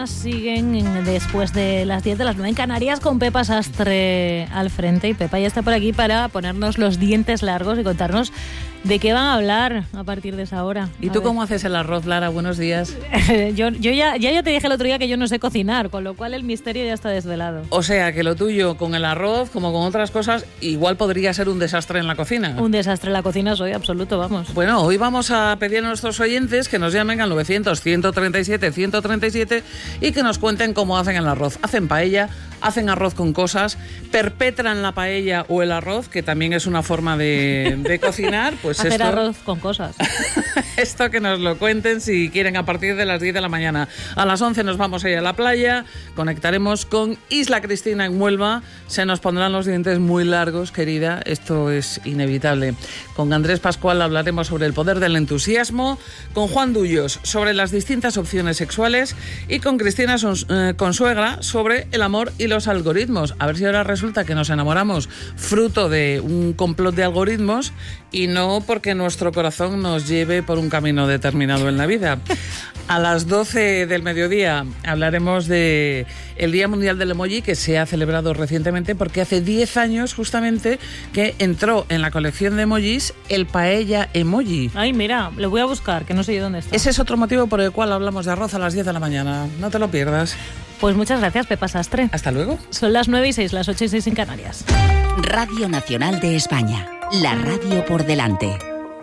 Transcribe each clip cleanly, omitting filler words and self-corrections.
Siguen después de las 10 de las 9 en Canarias con Pepa Sastre al frente, y Pepa ya está por aquí para ponernos los dientes largos y contarnos de qué van a hablar a partir de esa hora. ¿Y tú cómo haces el arroz, Lara? Buenos días. yo ya te dije el otro día que yo no sé cocinar, con lo cual el misterio ya está desvelado. O sea, que lo tuyo con el arroz, como con otras cosas, igual podría ser un desastre en la cocina. Un desastre en la cocina soy absoluto, vamos. Bueno, hoy vamos a pedir a nuestros oyentes que nos llamen al 900-137-137 y que nos cuenten cómo hacen el arroz. ¿Hacen paella? ¿Hacen arroz con cosas? ¿Perpetran la paella o el arroz, que también es una forma de cocinar? Pues hacer arroz con cosas. Esto que nos lo cuenten si quieren a partir de las 10 de la mañana. A las 11 nos vamos a ir a la playa, conectaremos con Isla Cristina en Huelva. Se nos pondrán los dientes muy largos, querida, esto es inevitable. Con Andrés Pascual hablaremos sobre el poder del entusiasmo, con Juan Dullos sobre las distintas opciones sexuales y con Cristina Consuegra sobre el amor y los algoritmos. A ver si ahora resulta que nos enamoramos fruto de un complot de algoritmos y no porque nuestro corazón nos lleve por un camino determinado en la vida. A las 12 del mediodía hablaremos de el Día Mundial del Emoji, que se ha celebrado recientemente porque hace 10 años justamente que entró en la colección de emojis el paella emoji. Ay, mira, lo voy a buscar, que no sé yo dónde está. Ese es otro motivo por el cual hablamos de arroz a las 10 de la mañana. No te lo pierdas. Pues muchas gracias, Pepa Sastre. Hasta luego. Son las 9:06, las 8:06 en Canarias. Radio Nacional de España. La radio por delante.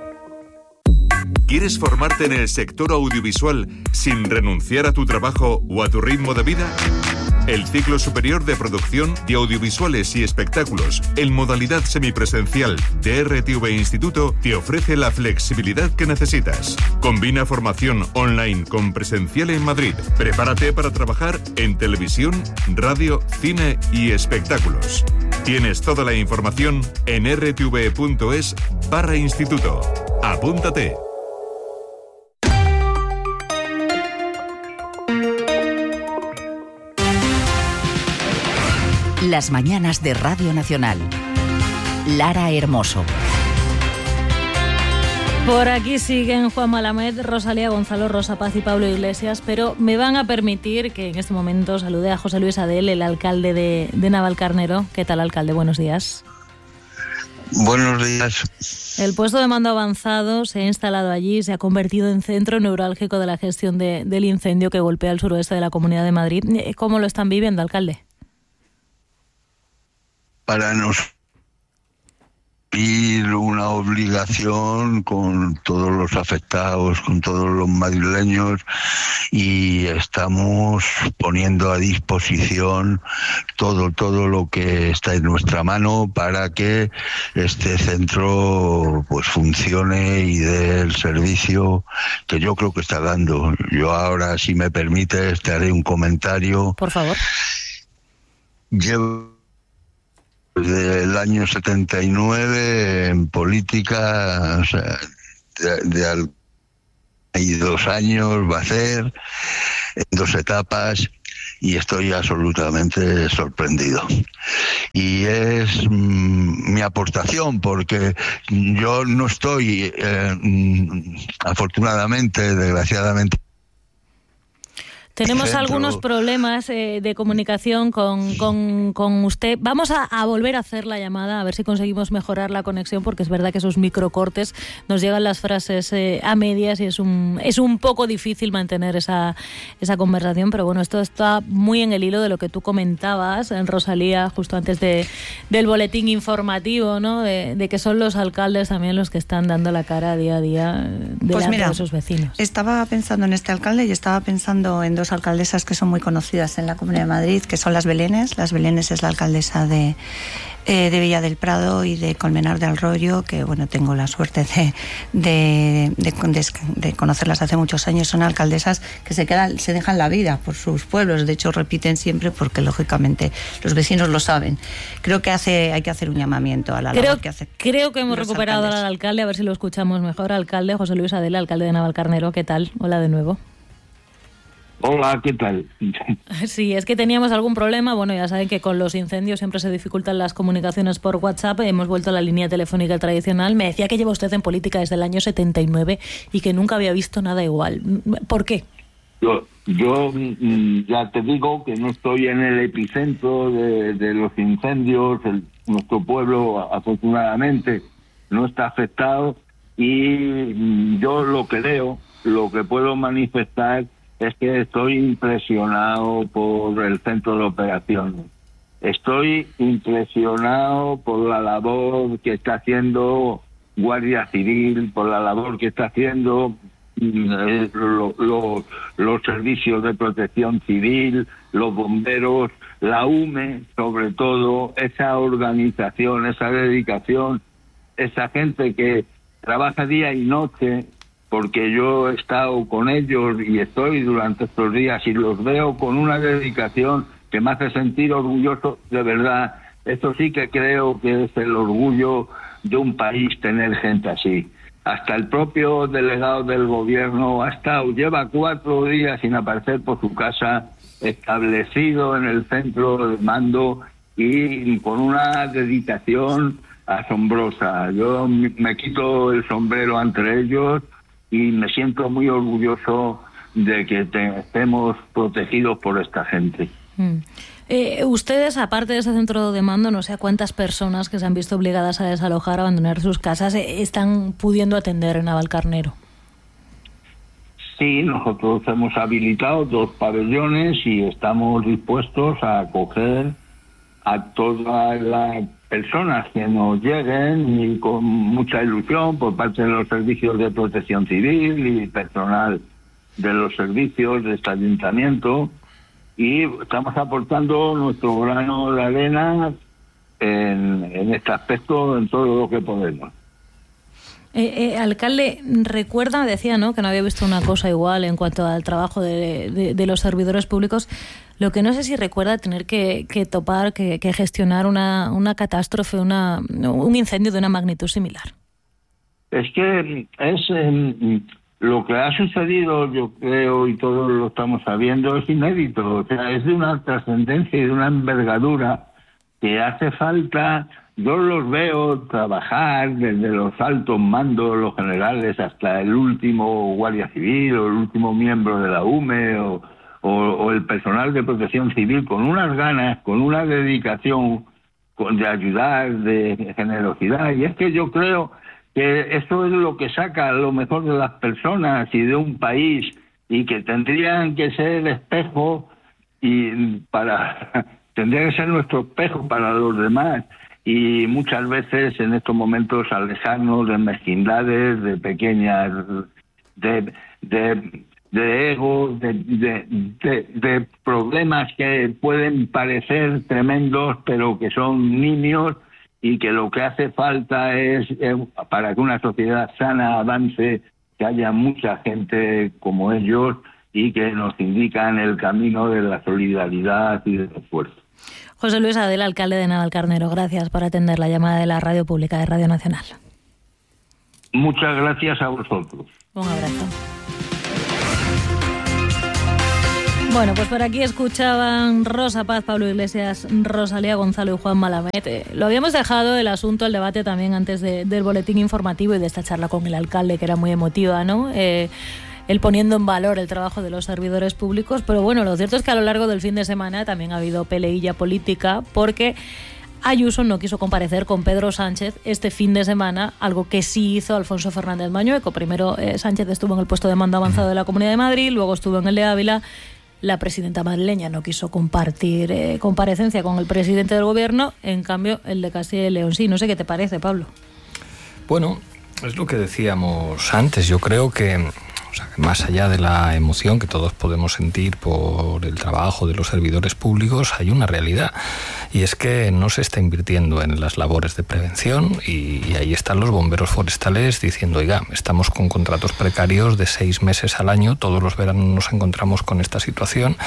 ¿Quieres formarte en el sector audiovisual sin renunciar a tu trabajo o a tu ritmo de vida? El ciclo superior de producción de audiovisuales y espectáculos en modalidad semipresencial de RTV Instituto te ofrece la flexibilidad que necesitas. Combina formación online con presencial en Madrid. Prepárate para trabajar en televisión, radio, cine y espectáculos. Tienes toda la información en rtv.es/instituto. Apúntate. Las mañanas de Radio Nacional. Lara Hermoso. Por aquí siguen Juan Malamed, Rosalía Gonzalo, Rosa Paz y Pablo Iglesias, pero me van a permitir que en este momento salude a José Luis Adel, el alcalde de Navalcarnero. ¿Qué tal, alcalde? Buenos días. Buenos días. El puesto de mando avanzado se ha instalado allí, se ha convertido en centro neurálgico de la gestión del incendio que golpea el suroeste de la Comunidad de Madrid. ¿Cómo lo están viviendo, alcalde? Para nosotros y una obligación con todos los afectados, con todos los madrileños, y estamos poniendo a disposición todo lo que está en nuestra mano para que este centro pues funcione y dé el servicio que yo creo que está dando. Yo ahora, si me permites, te haré un comentario. Por favor. Llevo desde el año 79 en política, o sea, y 2 años va a ser, en 2 etapas, y estoy absolutamente sorprendido. Y es mi aportación, porque yo no estoy, afortunadamente, desgraciadamente, tenemos algunos problemas de comunicación con usted. Vamos a volver a hacer la llamada, a ver si conseguimos mejorar la conexión, porque es verdad que esos microcortes nos llegan las frases a medias y es un poco difícil mantener esa conversación. Pero bueno, esto está muy en el hilo de lo que tú comentabas, Rosalía, justo antes del boletín informativo, ¿no? De que son los alcaldes también los que están dando la cara día a día delante de sus vecinos. Estaba pensando en este alcalde y estaba pensando en 2 alcaldesas que son muy conocidas en la Comunidad de Madrid, que son las Belénes. Las Belénes es la alcaldesa de Villa del Prado y de Colmenar del Arroyo, que bueno, tengo la suerte de conocerlas hace muchos años. Son alcaldesas que se dejan la vida por sus pueblos. De hecho, repiten siempre porque lógicamente los vecinos lo saben. Creo que hay que hacer un llamamiento a la labor que hace. Creo que hemos recuperado al alcalde, a ver si lo escuchamos mejor. Alcalde José Luis Adela, alcalde de Navalcarnero, ¿qué tal? Hola de nuevo. Hola, ¿qué tal? Sí, es que teníamos algún problema. Bueno, ya saben que con los incendios siempre se dificultan las comunicaciones por WhatsApp. Hemos vuelto a la línea telefónica tradicional. Me decía que lleva usted en política desde el año 79 y que nunca había visto nada igual. ¿Por qué? Yo ya te digo que no estoy en el epicentro de los incendios. Nuestro pueblo, afortunadamente, no está afectado, y yo lo que puedo manifestar es que estoy impresionado por el centro de operaciones. Estoy impresionado por la labor que está haciendo Guardia Civil, por la labor que está haciendo los servicios de protección civil, los bomberos, la UME, sobre todo, esa organización, esa dedicación, esa gente que trabaja día y noche, porque yo he estado con ellos y estoy durante estos días y los veo con una dedicación que me hace sentir orgulloso, de verdad. Esto sí que creo que es el orgullo de un país, tener gente así. Hasta el propio delegado del gobierno lleva 4 días sin aparecer por su casa, establecido en el centro de mando y con una dedicación asombrosa. Yo me quito el sombrero ante ellos y me siento muy orgulloso de que estemos protegidos por esta gente. Ustedes, aparte de ese centro de mando, no sé a cuántas personas que se han visto obligadas a desalojar, a abandonar sus casas, están pudiendo atender en Navalcarnero. Sí, nosotros hemos habilitado 2 pabellones y estamos dispuestos a acoger a todas las personas que nos lleguen, y con mucha ilusión por parte de los servicios de protección civil y personal de los servicios de este ayuntamiento, y estamos aportando nuestro grano de arena en este aspecto, en todo lo que podemos. Alcalde, recuerda, decía, ¿no?, que no había visto una cosa igual en cuanto al trabajo de los servidores públicos. Lo que no sé si recuerda tener que topar, que gestionar una catástrofe, un incendio de una magnitud similar. Es que lo que ha sucedido, yo creo, y todos lo estamos sabiendo, es inédito. O sea, es de una trascendencia y de una envergadura que hace falta. Yo los veo trabajar desde los altos mandos, los generales, hasta el último guardia civil o el último miembro de la UME o el personal de protección civil, con unas ganas, con una dedicación de ayudar, de generosidad. Y es que yo creo que eso es lo que saca lo mejor de las personas y de un país, y que tendrían que ser espejo tendría que ser nuestro espejo para los demás. Y muchas veces en estos momentos alejarnos de mezquindades, de pequeñas, de egos, de problemas que pueden parecer tremendos, pero que son nimios, y que lo que hace falta es, para que una sociedad sana avance, que haya mucha gente como ellos y que nos indican el camino de la solidaridad y del esfuerzo. José Luis Adela, alcalde de Navalcarnero, gracias por atender la llamada de la Radio Pública de Radio Nacional. Muchas gracias a vosotros. Un abrazo. Bueno, pues por aquí escuchaban Rosa Paz, Pablo Iglesias, Rosalía Gonzalo y Juan Malamet. Lo habíamos dejado el asunto, el debate también antes del boletín informativo y de esta charla con el alcalde, que era muy emotiva, ¿no? Él poniendo en valor el trabajo de los servidores públicos, pero bueno, lo cierto es que a lo largo del fin de semana también ha habido peleilla política, porque Ayuso no quiso comparecer con Pedro Sánchez este fin de semana, algo que sí hizo Alfonso Fernández Mañueco. Primero Sánchez estuvo en el puesto de mando avanzado de la Comunidad de Madrid, luego estuvo en el de Ávila. La presidenta madrileña no quiso compartir comparecencia con el presidente del gobierno, en cambio el de Castilla y León sí. No sé qué te parece, Pablo. Bueno, es lo que decíamos antes. Yo creo que más allá de la emoción que todos podemos sentir por el trabajo de los servidores públicos, hay una realidad, y es que no se está invirtiendo en las labores de prevención, y ahí están los bomberos forestales diciendo, oiga, estamos con contratos precarios de 6 meses al año, todos los veranos nos encontramos con esta situación,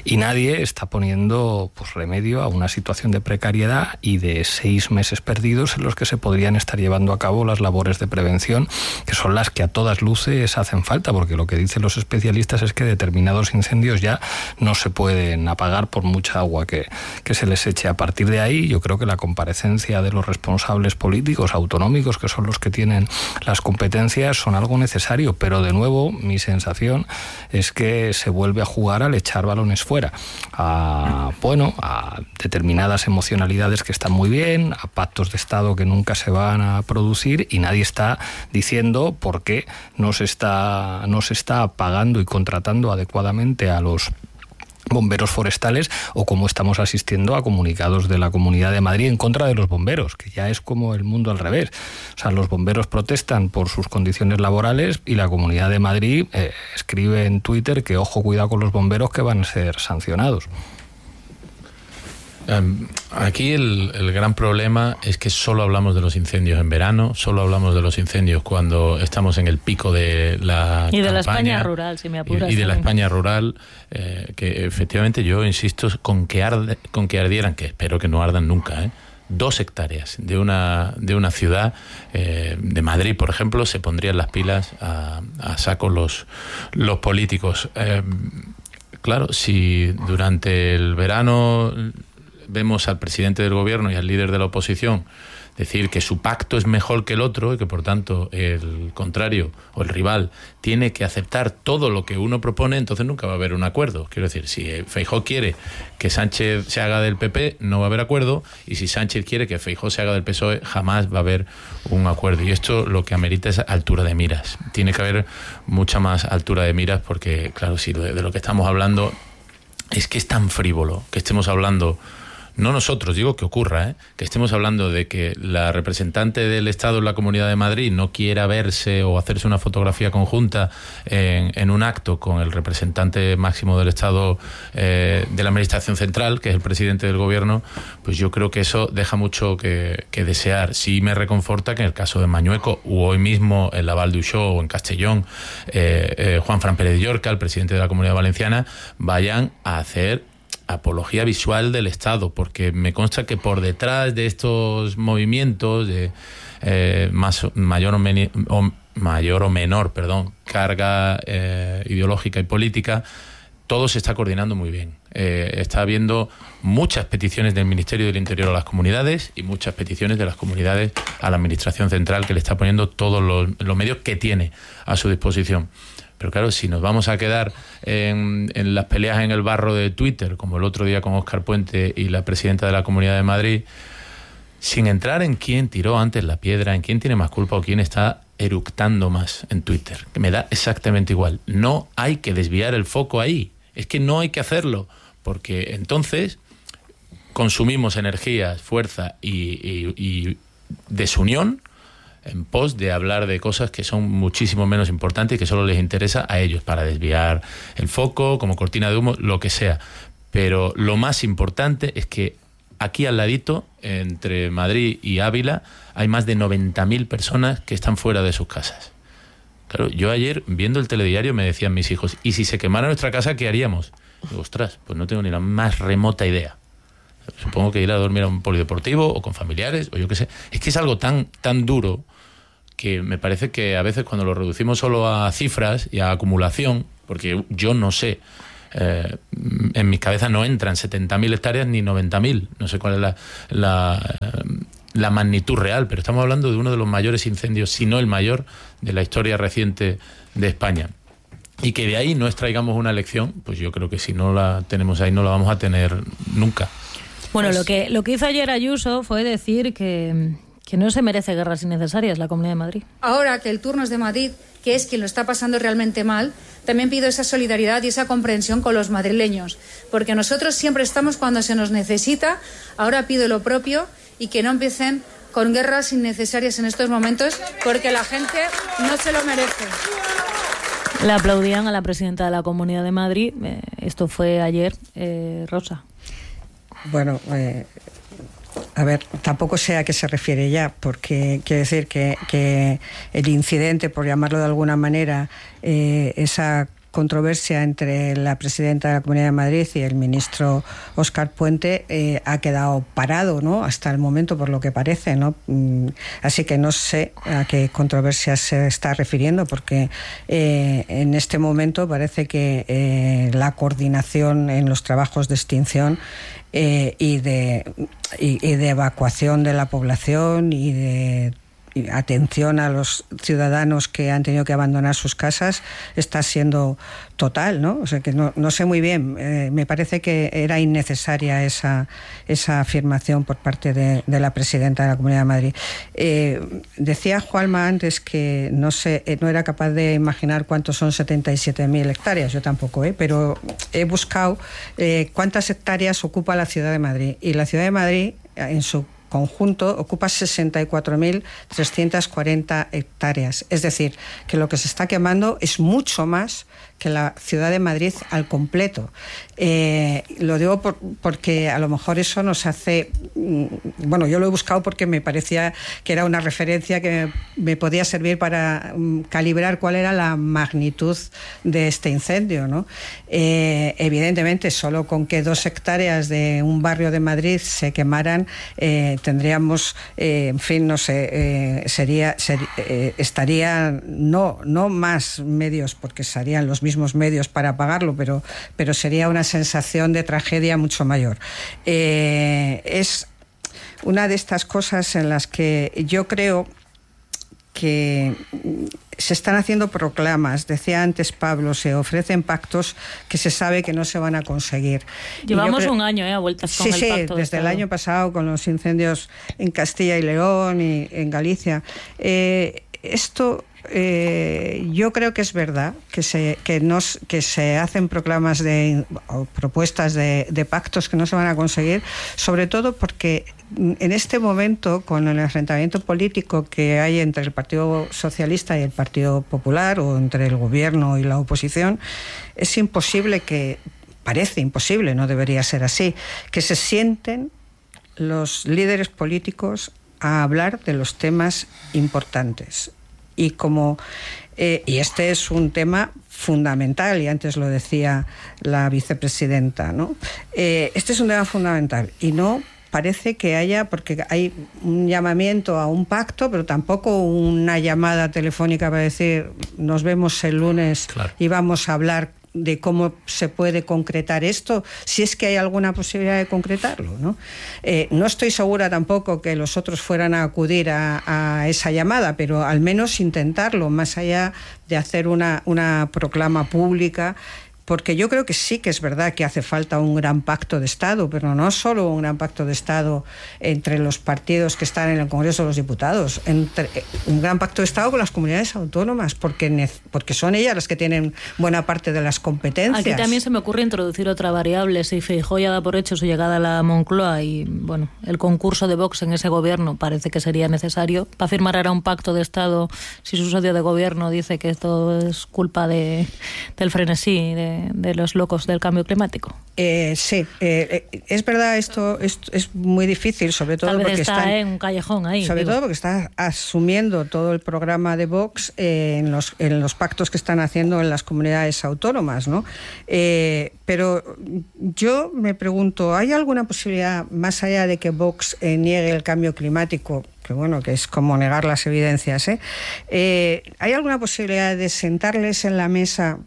y nadie está poniendo pues remedio a una situación de precariedad y de 6 meses perdidos en los que se podrían estar llevando a cabo las labores de prevención, que son las que a todas luces hacen falta, porque lo que dicen los especialistas es que determinados incendios ya no se pueden apagar por mucha agua que se les eche. A partir de ahí, yo creo que la comparecencia de los responsables políticos autonómicos, que son los que tienen las competencias, son algo necesario, pero de nuevo mi sensación es que se vuelve a jugar al echar balones fuera, a determinadas emocionalidades que están muy bien, a pactos de Estado que nunca se van a producir, y nadie está diciendo por qué no se está pagando y contratando adecuadamente a los bomberos forestales, o como estamos asistiendo a comunicados de la Comunidad de Madrid en contra de los bomberos, que ya es como el mundo al revés. O sea, los bomberos protestan por sus condiciones laborales y la Comunidad de Madrid escribe en Twitter que ojo, cuidado con los bomberos que van a ser sancionados. Aquí el gran problema es que solo hablamos de los incendios en verano, solo hablamos de los incendios cuando estamos en el pico de la y de campaña, la España rural, si me apuras. Y de la España rural, que efectivamente yo insisto con que ardieran, que espero que no ardan nunca, 2 hectáreas de una ciudad, de Madrid, por ejemplo, se pondrían las pilas a saco los políticos. Claro, si durante el verano vemos al presidente del gobierno y al líder de la oposición decir que su pacto es mejor que el otro y que por tanto el contrario o el rival tiene que aceptar todo lo que uno propone, entonces nunca va a haber un acuerdo. Quiero decir, si Feijóo quiere que Sánchez se haga del PP, no va a haber acuerdo, y si Sánchez quiere que Feijóo se haga del PSOE, jamás va a haber un acuerdo. Y esto lo que amerita es altura de miras. Tiene que haber mucha más altura de miras, porque claro, si de lo que estamos hablando es que es tan frívolo que estemos hablando. No nosotros, digo que ocurra, que estemos hablando de que la representante del Estado en la Comunidad de Madrid no quiera verse o hacerse una fotografía conjunta en un acto con el representante máximo del Estado de la Administración Central, que es el presidente del Gobierno, pues yo creo que eso deja mucho que desear. Sí me reconforta que en el caso de Mañueco, u hoy mismo en la Val d'Uixó o en Castellón, Juanfran Pérez de Llorca, el presidente de la Comunidad Valenciana, vayan a hacer apología visual del Estado, porque me consta que por detrás de estos movimientos de mayor o menor carga ideológica y política, todo se está coordinando muy bien. Está habiendo muchas peticiones del Ministerio del Interior a las comunidades y muchas peticiones de las comunidades a la Administración Central, que le está poniendo todos los medios que tiene a su disposición. Pero claro, si nos vamos a quedar en las peleas en el barro de Twitter, como el otro día con Óscar Puente y la presidenta de la Comunidad de Madrid, sin entrar en quién tiró antes la piedra, en quién tiene más culpa o quién está eructando más en Twitter, que me da exactamente igual. No hay que desviar el foco ahí, es que no hay que hacerlo, porque entonces consumimos energía, fuerza y desunión en pos de hablar de cosas que son muchísimo menos importantes y que solo les interesa a ellos, para desviar el foco, como cortina de humo, lo que sea. Pero lo más importante es que aquí al ladito, entre Madrid y Ávila, hay más de 90.000 personas que están fuera de sus casas. Claro, yo ayer, viendo el telediario, me decían mis hijos, ¿y si se quemara nuestra casa, qué haríamos? Digo, ostras, pues no tengo ni la más remota idea. Supongo que ir a dormir a un polideportivo o con familiares, o yo qué sé. Es que es algo tan duro que me parece que a veces cuando lo reducimos solo a cifras y a acumulación, porque yo no sé, en mi cabeza no entran 70.000 hectáreas ni 90.000, no sé cuál es la magnitud real, pero estamos hablando de uno de los mayores incendios, si no el mayor, de la historia reciente de España. Y que de ahí no extraigamos una lección, pues yo creo que si no la tenemos ahí no la vamos a tener nunca. Bueno, lo que hizo ayer Ayuso fue decir que no se merece guerras innecesarias la Comunidad de Madrid. Ahora que el turno es de Madrid, que es quien lo está pasando realmente mal, también pido esa solidaridad y esa comprensión con los madrileños, porque nosotros siempre estamos cuando se nos necesita. Ahora pido lo propio y que no empiecen con guerras innecesarias en estos momentos, porque la gente no se lo merece. Le aplaudían a la presidenta de la Comunidad de Madrid. Esto fue ayer, Rosa. Bueno, a ver, tampoco sé a qué se refiere ya, porque quiere decir que el incidente, por llamarlo de alguna manera, esa controversia entre la presidenta de la Comunidad de Madrid y el ministro Óscar Puente ha quedado parado, ¿no?, hasta el momento, por lo que parece, ¿no? Así que no sé a qué controversia se está refiriendo, porque en este momento parece que la coordinación en los trabajos de extinción y de evacuación de la población y de atención a los ciudadanos que han tenido que abandonar sus casas está siendo total, ¿no? O sea que no sé muy bien. Me parece que era innecesaria esa afirmación por parte de la presidenta de la Comunidad de Madrid. Decía Juanma antes que no era capaz de imaginar cuántos son 77.000 hectáreas. Yo tampoco, pero he buscado cuántas hectáreas ocupa la Ciudad de Madrid. Y la Ciudad de Madrid, en su conjunto, ocupa 64.340 hectáreas. Es decir, que lo que se está quemando es mucho más que la Ciudad de Madrid al completo. Lo digo porque a lo mejor eso nos hace... Bueno, yo lo he buscado porque me parecía que era una referencia que me podía servir para calibrar cuál era la magnitud de este incendio, ¿no? Evidentemente, solo con que 2 hectáreas de un barrio de Madrid se quemaran, tendríamos, en fin, no sé, estaría no más medios, porque serían los mismos medios para apagarlo, pero sería una sensación de tragedia mucho mayor. Es una de estas cosas en las que yo creo que se están haciendo proclamas. Decía antes Pablo, se ofrecen pactos que se sabe que no se van a conseguir. Llevamos un año a vueltas con el pacto. Sí, desde el año pasado con los incendios en Castilla y León y en Galicia. Esto... yo creo que es verdad que se hacen proclamas o propuestas de pactos que no se van a conseguir, sobre todo porque en este momento, con el enfrentamiento político que hay entre el Partido Socialista y el Partido Popular, o entre el gobierno y la oposición, es imposible parece imposible, no debería ser así, que se sienten los líderes políticos a hablar de los temas importantes. Y este es un tema fundamental, y antes lo decía la vicepresidenta, ¿no? Este es un tema fundamental y no parece que haya, porque hay un llamamiento a un pacto, pero tampoco una llamada telefónica para decir nos vemos el lunes, claro, y vamos a hablar de cómo se puede concretar esto, si es que hay alguna posibilidad de concretarlo, ¿no? No estoy segura tampoco que los otros fueran a acudir a esa llamada, pero al menos intentarlo, más allá de hacer una proclama pública, porque yo creo que sí que es verdad que hace falta un gran pacto de Estado, pero no solo un gran pacto de Estado entre los partidos que están en el Congreso de los Diputados, un gran pacto de Estado con las comunidades autónomas, porque son ellas las que tienen buena parte de las competencias. Aquí también se me ocurre introducir otra variable. Si Feijóo ya da por hecho su llegada a la Moncloa y bueno, el concurso de Vox en ese gobierno parece que sería necesario para firmar ahora un pacto de Estado, si su socio de gobierno dice que esto es culpa del frenesí, de los locos del cambio climático. Sí, es verdad, esto es muy difícil, sobre todo porque está en un callejón ahí. Sobre todo porque está asumiendo todo el programa de Vox en los pactos que están haciendo en las comunidades autónomas, ¿no? Pero yo me pregunto, ¿hay alguna posibilidad, más allá de que Vox niegue el cambio climático, que bueno, que es como negar las evidencias, ¿hay alguna posibilidad de sentarles en la mesa,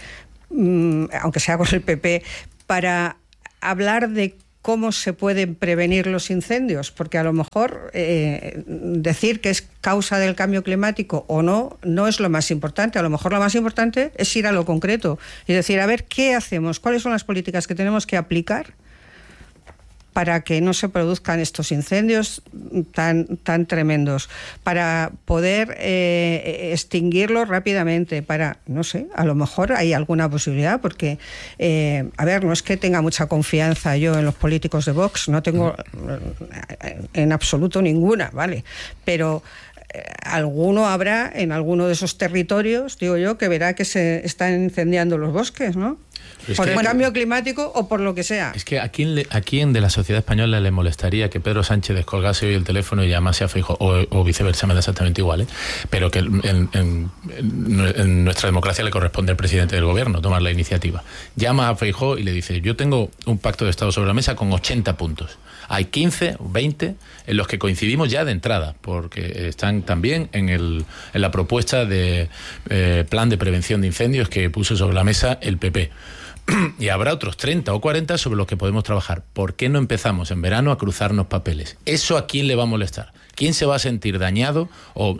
aunque sea con el PP, para hablar de cómo se pueden prevenir los incendios? Porque a lo mejor decir que es causa del cambio climático o no es lo más importante. A lo mejor lo más importante es ir a lo concreto y decir, a ver, ¿qué hacemos? ¿Cuáles son las políticas que tenemos que aplicar para que no se produzcan estos incendios tan tremendos, para poder extinguirlos rápidamente, no sé, a lo mejor hay alguna posibilidad, porque, no es que tenga mucha confianza yo en los políticos de Vox, no tengo en absoluto ninguna, ¿vale? Pero alguno habrá en alguno de esos territorios, digo yo, que verá que se están incendiando los bosques, ¿no? Por el cambio climático o por lo que sea. Es que ¿a quién de la sociedad española le molestaría que Pedro Sánchez descolgase hoy el teléfono y llamase a Feijóo, o viceversa, me da exactamente igual, pero que en nuestra democracia le corresponde al presidente del gobierno tomar la iniciativa? Llama a Feijóo y le dice: yo tengo un pacto de Estado sobre la mesa con 80 puntos. Hay 15 o 20 en los que coincidimos ya de entrada, porque están también en la propuesta de plan de prevención de incendios que puso sobre la mesa el PP. Y habrá otros 30 o 40 sobre los que podemos trabajar. ¿Por qué no empezamos en verano a cruzarnos papeles? ¿Eso a quién le va a molestar? ¿Quién se va a sentir dañado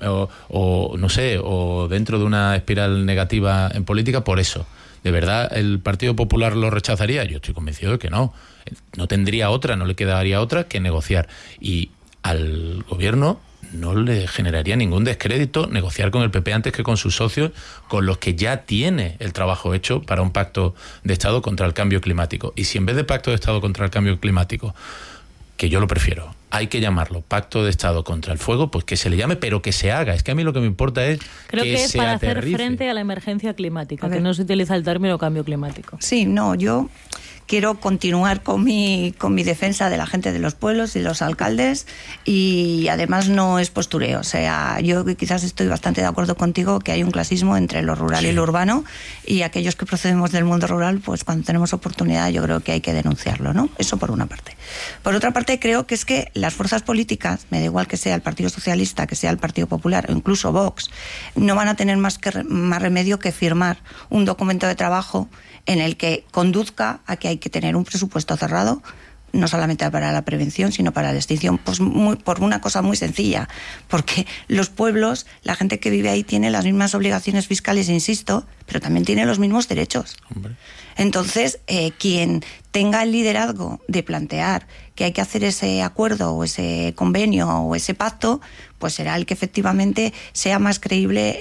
o no sé, o dentro de una espiral negativa en política por eso? ¿De verdad el Partido Popular lo rechazaría? Yo estoy convencido de que no. No tendría otra, no le quedaría otra que negociar. Y al gobierno no le generaría ningún descrédito negociar con el PP antes que con sus socios, con los que ya tiene el trabajo hecho para un pacto de Estado contra el cambio climático. Y si en vez de pacto de Estado contra el cambio climático, que yo lo prefiero, hay que llamarlo pacto de Estado contra el fuego, pues que se le llame, pero que se haga. Es que a mí lo que me importa es Creo que es se para aterrice. hacer frente a la emergencia climática, que no se utiliza el término cambio climático. Sí, no, yo quiero continuar con mi defensa de la gente de los pueblos y los alcaldes, y además no es postureo. O sea, yo quizás estoy bastante de acuerdo contigo que hay un clasismo entre lo rural y lo urbano, y aquellos que procedemos del mundo rural, pues cuando tenemos oportunidad yo creo que hay que denunciarlo, ¿no? Eso por una parte. Por otra parte, creo que es que las fuerzas políticas, me da igual que sea el Partido Socialista, que sea el Partido Popular o incluso Vox, no van a tener más remedio que firmar un documento de trabajo en el que conduzca a que hay que tener un presupuesto cerrado, no solamente para la prevención, sino para la extinción, pues por una cosa muy sencilla, porque los pueblos, la gente que vive ahí tiene las mismas obligaciones fiscales, insisto, pero también tiene los mismos derechos. Hombre. Entonces, quien tenga el liderazgo de plantear que hay que hacer ese acuerdo o ese convenio o ese pacto, pues será el que efectivamente sea más creíble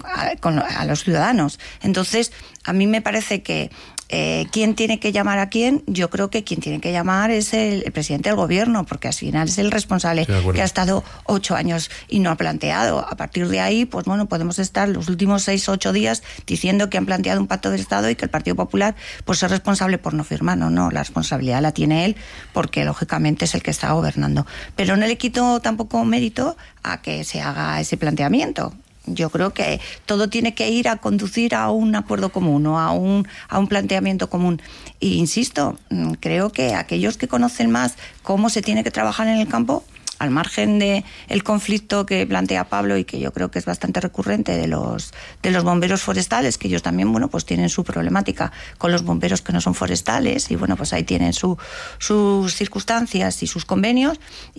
a los ciudadanos. Entonces, a mí me parece que ¿quién tiene que llamar a quién? Yo creo que quien tiene que llamar es el presidente del gobierno, porque al final es el responsable que ha estado 8 años y no ha planteado. A partir de ahí, pues bueno, podemos estar los últimos 6 o 8 días diciendo que han planteado un pacto de Estado y que el Partido Popular pues es responsable por no firmar. No, la responsabilidad la tiene él, porque lógicamente es el que está gobernando. Pero no le quito tampoco mérito a que se haga ese planteamiento. Yo creo que todo tiene que ir a conducir a un acuerdo común o a un planteamiento común. E insisto, creo que aquellos que conocen más cómo se tiene que trabajar en el campo, al margen de el conflicto que plantea Pablo y que yo creo que es bastante recurrente de los bomberos forestales, que ellos también, bueno, pues tienen su problemática con los bomberos que no son forestales, y bueno, pues ahí tienen sus circunstancias y sus convenios,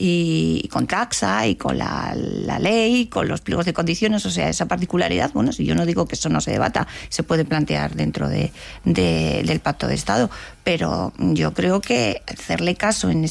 y con Traxa y con la ley, con los pliegos de condiciones, o sea, esa particularidad, bueno, si yo no digo que eso no se debata, se puede plantear dentro del Pacto de Estado, pero yo creo que hacerle caso en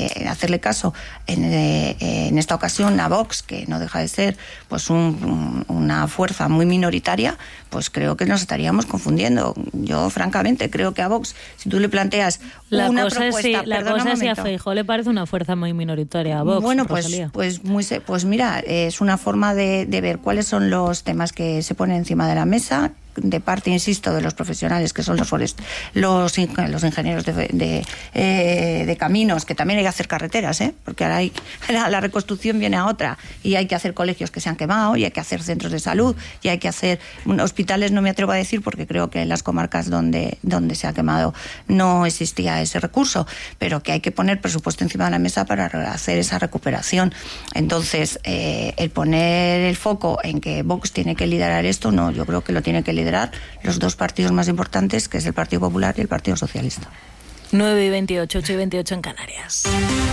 esta ocasión a Vox, que no deja de ser pues una fuerza muy minoritaria, pues creo que nos estaríamos confundiendo. Yo francamente creo que a Vox, si tú le planteas una propuesta, la cosa es si a Feijóo le parece una fuerza muy minoritaria a Vox. Bueno, pues mira, es una forma de ver cuáles son los temas que se ponen encima de la mesa, de parte, insisto, de los profesionales que son los ingenieros de caminos, que también hay que hacer carreteras, porque ahora la reconstrucción viene a otra, y hay que hacer colegios que se han quemado, y hay que hacer centros de salud, y hay que hacer hospitales. No me atrevo a decir, porque creo que en las comarcas donde se ha quemado no existía ese recurso, pero que hay que poner presupuesto encima de la mesa para hacer esa recuperación. Entonces, el poner el foco en que Vox tiene que liderar esto, no, yo creo que lo tiene que liderar los dos partidos más importantes, que es el Partido Popular y el Partido Socialista. 9:28, 8:28 en Canarias.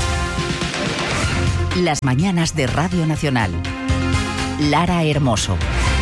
Las mañanas de Radio Nacional. Lara Hermoso.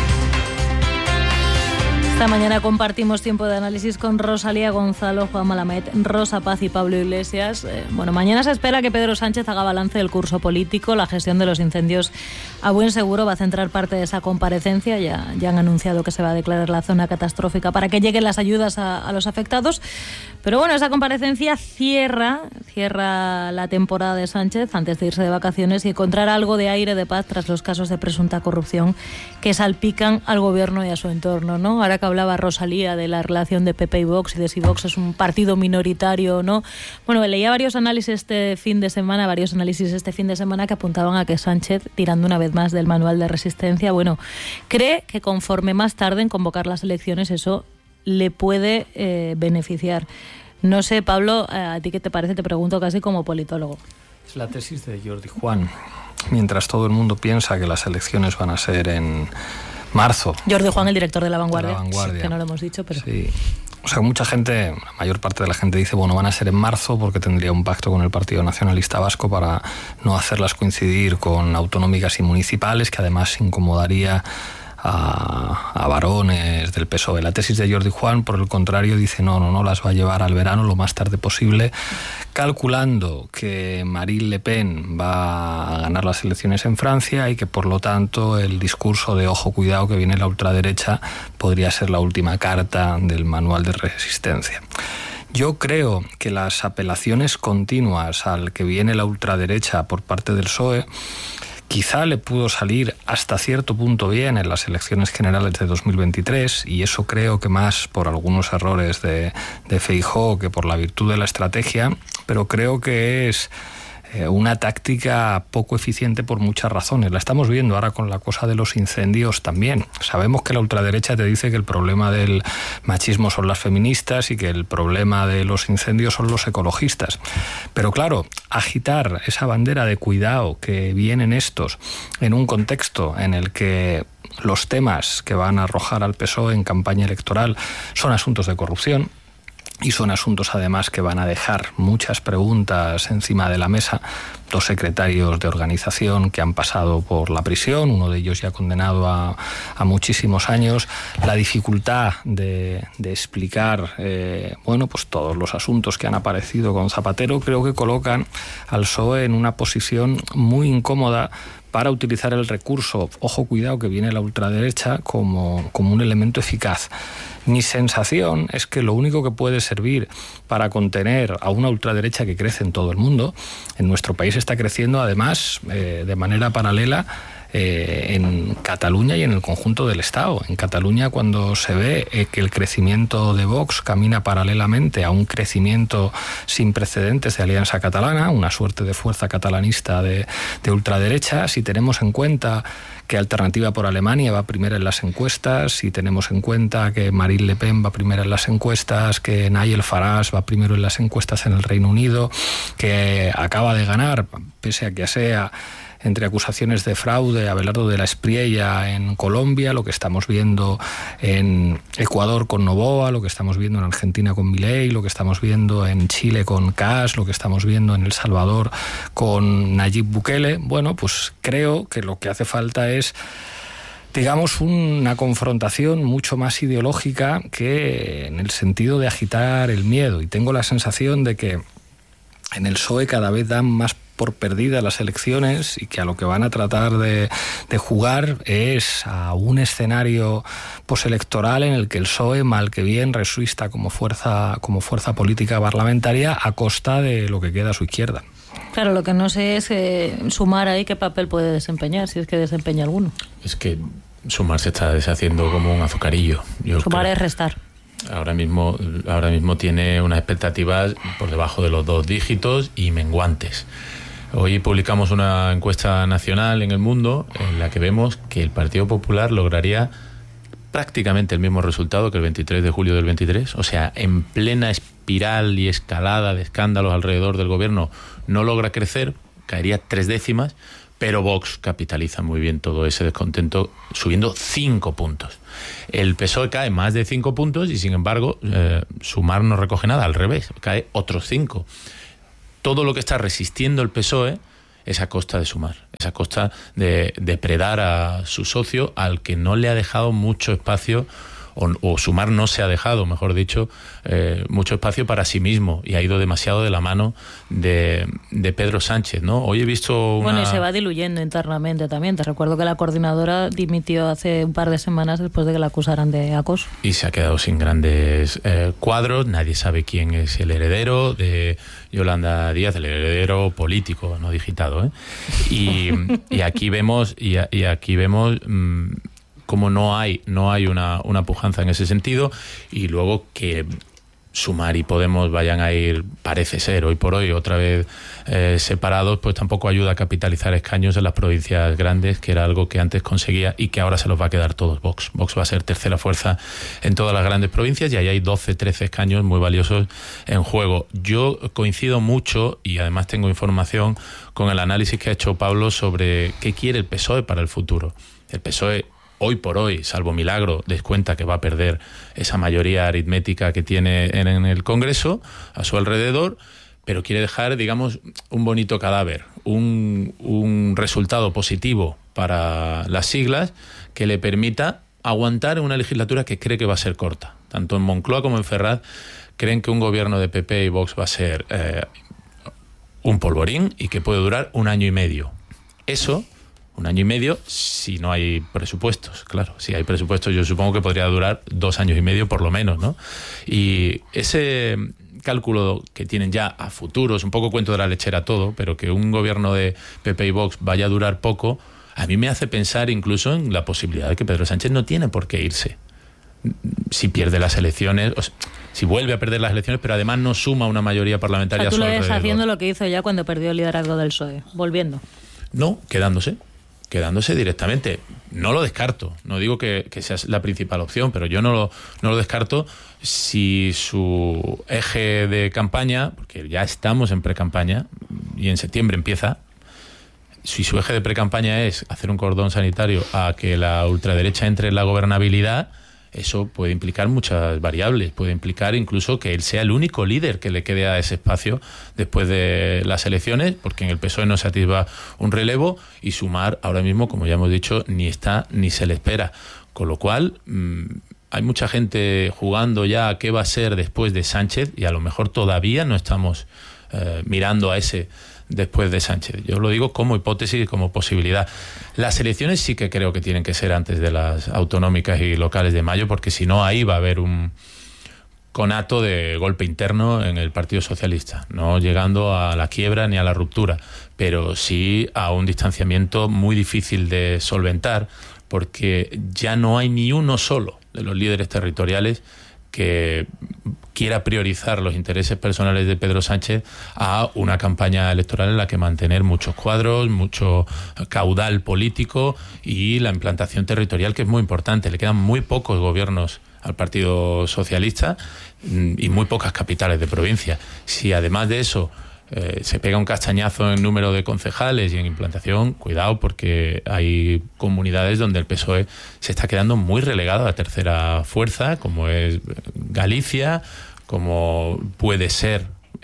Esta mañana compartimos tiempo de análisis con Rosalía Gonzalo, Juan Malamed, Rosa Paz y Pablo Iglesias. Mañana se espera que Pedro Sánchez haga balance del curso político. La gestión de los incendios a buen seguro va a centrar parte de esa comparecencia. Ya han anunciado que se va a declarar la zona catastrófica para que lleguen las ayudas a los afectados. Pero bueno, esa comparecencia cierra cierra la temporada de Sánchez antes de irse de vacaciones y encontrar algo de aire de paz tras los casos de presunta corrupción que salpican al gobierno y a su entorno, ¿no? Ahora que hablaba Rosalía de la relación de PP y Vox y de si Vox es un partido minoritario o no. Bueno, leía varios análisis este fin de semana que apuntaban a que Sánchez, tirando una vez más del manual de resistencia, bueno, cree que conforme más tarde en convocar las elecciones eso le puede beneficiar. No sé, Pablo, ¿a ti qué te parece? Te pregunto casi como politólogo. Es la tesis de Jordi Juan. Mientras todo el mundo piensa que las elecciones van a ser en marzo. Jordi Juan, el director de La Vanguardia. Sí, que no lo hemos dicho, pero... Sí. O sea, mucha gente, la mayor parte de la gente dice, bueno, van a ser en marzo porque tendría un pacto con el Partido Nacionalista Vasco para no hacerlas coincidir con autonómicas y municipales, que además incomodaría a varones del PSOE. La tesis de Jordi Juan, por el contrario, dice no las va a llevar al verano lo más tarde posible, calculando que Marine Le Pen va a ganar las elecciones en Francia y que por lo tanto el discurso de ojo, cuidado que viene la ultraderecha podría ser la última carta del manual de resistencia. Yo creo que las apelaciones continuas al que viene la ultraderecha por parte del PSOE quizá le pudo salir hasta cierto punto bien en las elecciones generales de 2023 y eso creo que más por algunos errores de Feijóo que por la virtud de la estrategia, pero creo que es una táctica poco eficiente por muchas razones. La estamos viendo ahora con la cosa de los incendios también. Sabemos que la ultraderecha te dice que el problema del machismo son las feministas y que el problema de los incendios son los ecologistas. Pero claro, agitar esa bandera de cuidado que vienen estos en un contexto en el que los temas que van a arrojar al PSOE en campaña electoral son asuntos de corrupción, y son asuntos además que van a dejar muchas preguntas encima de la mesa. 2 secretarios de organización que han pasado por la prisión, uno de ellos ya condenado a muchísimos años, la dificultad de explicar pues todos los asuntos que han aparecido con Zapatero, creo que colocan al PSOE en una posición muy incómoda para utilizar el recurso, ojo, cuidado, que viene la ultraderecha como un elemento eficaz. Mi sensación es que lo único que puede servir para contener a una ultraderecha que crece en todo el mundo, en nuestro país está creciendo además de manera paralela en Cataluña y en el conjunto del Estado. En Cataluña, cuando se ve que el crecimiento de Vox camina paralelamente a un crecimiento sin precedentes de Alianza Catalana, una suerte de fuerza catalanista de ultraderecha, si tenemos en cuenta que Alternativa por Alemania va primera en las encuestas, si tenemos en cuenta que Marine Le Pen va primera en las encuestas, que Nigel Farage va primero en las encuestas en el Reino Unido, que acaba de ganar, pese a que sea entre acusaciones de fraude, Abelardo de la Espriella en Colombia, lo que estamos viendo en Ecuador con Noboa, lo que estamos viendo en Argentina con Milei, lo que estamos viendo en Chile con Kast, lo que estamos viendo en El Salvador con Nayib Bukele. Bueno, pues creo que lo que hace falta es, digamos, una confrontación mucho más ideológica que en el sentido de agitar el miedo. Y tengo la sensación de que en el PSOE cada vez dan más por perdida las elecciones y que a lo que van a tratar de jugar es a un escenario postelectoral en el que el PSOE, mal que bien, resista como fuerza política parlamentaria a costa de lo que queda a su izquierda. Claro, lo que no sé es Sumar ahí qué papel puede desempeñar, si es que desempeña alguno. Es que Sumar se está deshaciendo como un azucarillo. Sumar es restar. Ahora mismo tiene unas expectativas por debajo de los 2 dígitos y menguantes. Hoy publicamos una encuesta nacional en El Mundo en la que vemos que el Partido Popular lograría prácticamente el mismo resultado que el 23 de julio del 23, o sea, en plena espiral y escalada de escándalos alrededor del gobierno, no logra crecer, caería 3 décimas, pero Vox capitaliza muy bien todo ese descontento subiendo 5 puntos. El PSOE cae más de 5 puntos y sin embargo Sumar no recoge nada, al revés, cae otros 5. Todo lo que está resistiendo el PSOE es a costa de Sumar, es a costa de depredar a su socio, al que no le ha dejado mucho espacio o Sumar no se ha dejado, mejor dicho, mucho espacio para sí mismo y ha ido demasiado de la mano de Pedro Sánchez, ¿no? Hoy he visto Bueno, y se va diluyendo internamente también. Te recuerdo que la coordinadora dimitió hace un par de semanas después de que la acusaran de acoso. Y se ha quedado sin grandes cuadros, nadie sabe quién es el heredero de Yolanda Díaz, el heredero político, no digitado, ¿eh? Y aquí vemos como no hay una pujanza en ese sentido, y luego que Sumar y Podemos vayan a ir, parece ser, hoy por hoy, otra vez separados, pues tampoco ayuda a capitalizar escaños en las provincias grandes, que era algo que antes conseguía y que ahora se los va a quedar todos Vox. Vox va a ser tercera fuerza en todas las grandes provincias y ahí hay 12, 13 escaños muy valiosos en juego. Yo coincido mucho, y además tengo información, con el análisis que ha hecho Pablo sobre qué quiere el PSOE para el futuro. El PSOE, hoy por hoy, salvo milagro, descuenta que va a perder esa mayoría aritmética que tiene en el Congreso a su alrededor, pero quiere dejar, digamos, un bonito cadáver, un resultado positivo para las siglas que le permita aguantar una legislatura que cree que va a ser corta. Tanto en Moncloa como en Ferraz creen que un gobierno de PP y Vox va a ser un polvorín y que puede durar 1 año y medio. Eso, 1 año y medio, si no hay presupuestos. Claro, si hay presupuestos yo supongo que podría durar 2 años y medio por lo menos, ¿no? Y ese cálculo que tienen ya a futuro, es un poco cuento de la lechera todo, pero que un gobierno de PP y Vox vaya a durar poco, a mí me hace pensar incluso en la posibilidad de que Pedro Sánchez no tiene por qué irse. Si pierde las elecciones, o sea, si vuelve a perder las elecciones, pero además no suma una mayoría parlamentaria. O sea, tú lo ves haciendo lo que hizo ya cuando perdió el liderazgo del PSOE, volviendo. No, quedándose directamente. No lo descarto, no digo que sea la principal opción, pero yo no lo descarto si su eje de campaña, porque ya estamos en precampaña y en septiembre empieza, si su eje de precampaña es hacer un cordón sanitario a que la ultraderecha entre en la gobernabilidad, eso puede implicar muchas variables, puede implicar incluso que él sea el único líder que le quede a ese espacio después de las elecciones, porque en el PSOE no se atisba un relevo y Sumar ahora mismo, como ya hemos dicho, ni está ni se le espera. Con lo cual, hay mucha gente jugando ya a qué va a ser después de Sánchez y a lo mejor todavía no estamos mirando a ese después de Sánchez. Yo lo digo como hipótesis y como posibilidad. Las elecciones sí que creo que tienen que ser antes de las autonómicas y locales de mayo, porque si no ahí va a haber un conato de golpe interno en el Partido Socialista, no llegando a la quiebra ni a la ruptura, pero sí a un distanciamiento muy difícil de solventar, porque ya no hay ni uno solo de los líderes territoriales que quiera priorizar los intereses personales de Pedro Sánchez a una campaña electoral en la que mantener muchos cuadros, mucho caudal político y la implantación territorial, que es muy importante. Le quedan muy pocos gobiernos al Partido Socialista y muy pocas capitales de provincia. Si además de eso se pega un castañazo en número de concejales y en implantación, cuidado, porque hay comunidades donde el PSOE se está quedando muy relegado a la tercera fuerza, como es Galicia, como puede ser,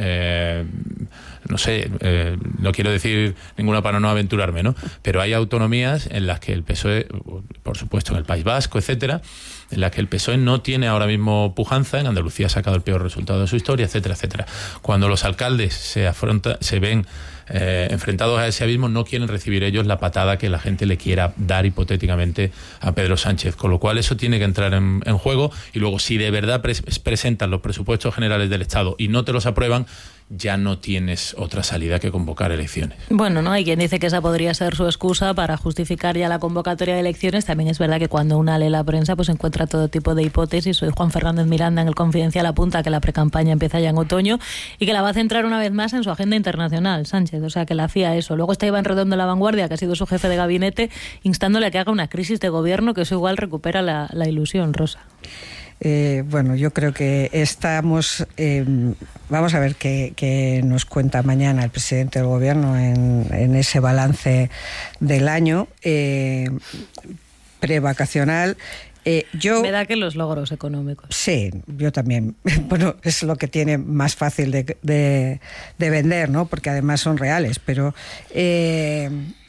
no sé, no quiero decir ninguna para no aventurarme, ¿no? Pero hay autonomías en las que el PSOE, por supuesto en el País Vasco, etcétera, en las que el PSOE no tiene ahora mismo pujanza. En Andalucía ha sacado el peor resultado de su historia, etcétera, etcétera. Cuando los alcaldes se ven enfrentados a ese abismo, no quieren recibir ellos la patada que la gente le quiera dar hipotéticamente a Pedro Sánchez, con lo cual eso tiene que entrar en juego. Y luego, si de verdad presentan los presupuestos generales del Estado y no te los aprueban, ya no tienes otra salida que convocar elecciones. Bueno, no hay quien dice que esa podría ser su excusa para justificar ya la convocatoria de elecciones. También es verdad que cuando una lee la prensa pues encuentra todo tipo de hipótesis. Soy Juan Fernández Miranda, en El Confidencial apunta que la precampaña empieza ya en otoño y que la va a centrar una vez más en su agenda internacional, Sánchez, o sea que la hacía eso. Luego está Iván Redondo de La Vanguardia, que ha sido su jefe de gabinete, instándole a que haga una crisis de gobierno, que eso igual recupera la ilusión, Rosa. Bueno, yo creo que estamos... vamos a ver qué nos cuenta mañana el presidente del gobierno en ese balance del año prevacacional. Me da que los logros económicos. Sí, yo también. Bueno, es lo que tiene más fácil de vender, ¿no? Porque además son reales, pero...